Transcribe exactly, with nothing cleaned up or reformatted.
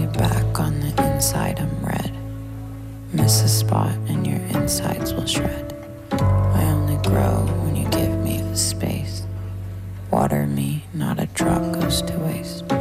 your back, on the inside I'm red. Miss a spot and your insides will shred. I only grow when you give me the space. Water me, not a drop goes to waste.